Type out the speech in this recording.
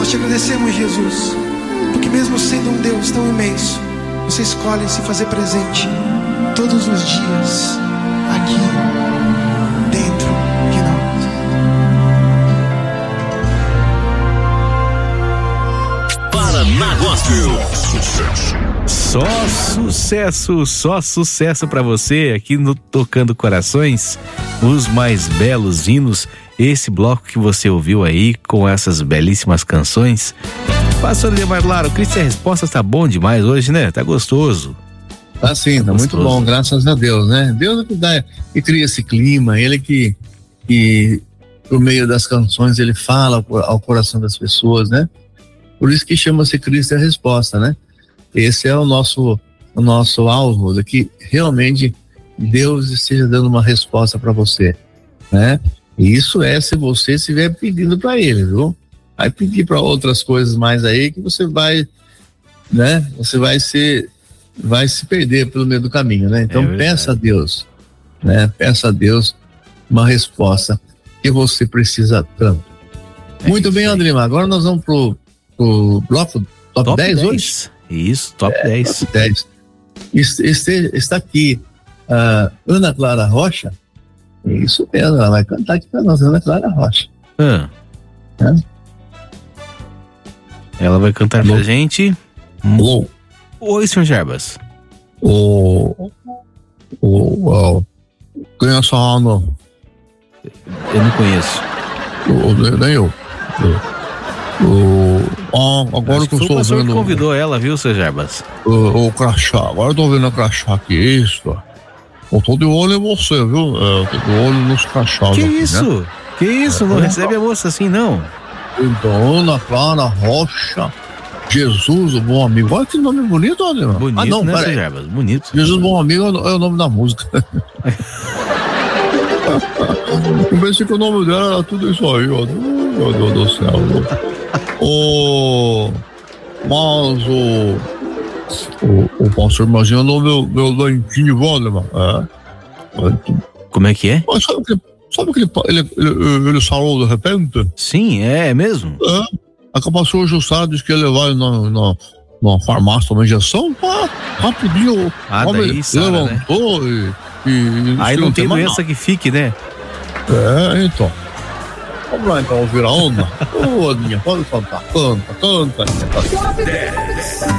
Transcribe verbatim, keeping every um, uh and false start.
te agradecemos, Jesus, porque mesmo sendo um Deus tão imenso, você escolhe se fazer presente todos os dias aqui dentro de nós. Paraná Gospel. Só sucesso, só sucesso pra você aqui no Tocando Corações, os mais belos hinos. Esse bloco que você ouviu aí com essas belíssimas canções. Pastor Demar Lara, o Cristo e a Resposta tá bom demais hoje, né? Tá gostoso. Tá sim, tá, tá muito bom, graças a Deus, né? Deus é que dá, que cria esse clima, ele que, que por meio das canções ele fala ao coração das pessoas, né? Por isso que chama-se Cristo e a Resposta, né? Esse é o nosso, o nosso alvo, de que realmente Deus esteja dando uma resposta para você, né? E isso é se você estiver pedindo para ele, viu? Vai pedir para outras coisas mais aí que você vai, né? Você vai ser, vai se perder pelo meio do caminho, né? Então é peça a Deus, né? Peça a Deus uma resposta que você precisa tanto. É Muito bem, Andrima. Agora nós vamos pro, pro bloco top, top dez, dez hoje? Isso, top é, dez. Top dez. Este, este, está aqui a Ana Clara Rocha. Isso mesmo, ela vai cantar aqui pra nós, Ana Clara Rocha. Ah. É? Ela vai cantar Alô. pra gente. Alô. Oi, senhor Jarbas. O. O. o quem é essa Ana? Eu não conheço. O, nem eu. O. Ah, agora que eu estou vendo. Que convidou ela, viu, senhor Jarbas? O, o crachá. Agora eu tô vendo a crachá aqui, isso. Eu tô de olho em você, viu? É, eu tô de olho nos crachás. Que aqui, isso? Né? Que isso? É, não é, recebe a moça assim, não. Então, Ana Clara Rocha, Jesus, o Bom Amigo. Olha que nome bonito, olha. Bonito, ah, não, né, senhor Jarbas? Bonito. Jesus, Bom Amigo é o nome da música. Eu pensei que o nome dela era tudo isso aí, ó. Meu Deus do céu. O... Mas o... O, o pastor imagina o meu, meu lentinho Waldemar. É. Como é que é? Mas sabe que, sabe que ele, ele, ele, ele sarou de repente? Sim, é mesmo? É. A pastor Jussara disse que ele vai na, na, na farmácia tomar injeção, pá, rapidinho. Ah, daí Sara, levantou, né? e, e aí não, não tem doença nada. Que fique, né? É, então. Vamos lá então, ouvir a onda. Ô, Aninha, pode cantar. Canta, canta, canta.